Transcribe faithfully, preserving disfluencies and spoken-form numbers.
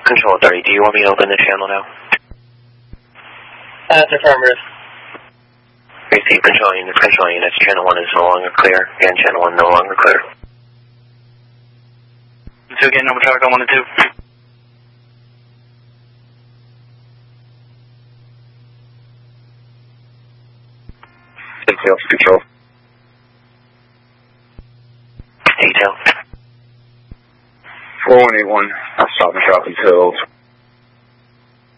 Control thirty, do you want me to open the channel now? That's affirmative. Receive control units, control units. Channel one is no longer clear. Again, channel one no longer clear. two again, number traffic on one and two. Details, control. Detail. four one eight one, I'm stopping traffic until